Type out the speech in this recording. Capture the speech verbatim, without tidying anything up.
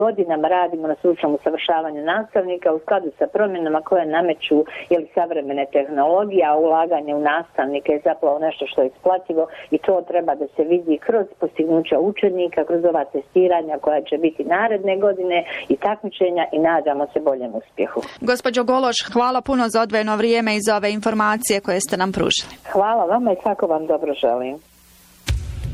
Godinama radimo na stručnom usavršavanju nastavnika u skladu sa promjenama koje nameću ili savremene tehnologije, a ulaganje u nastavnike je zapravo nešto što je isplativo i to treba da se vidi kroz postignuća učenika, kroz ova testiranja koja će biti naredne godine i takmičenja i nadamo se boljem uspjehu. Gospođo Gološ, hvala puno za odvojeno vrijeme i za ove informacije koje ste nam pružili. Hvala vama i svako vam dobro želim.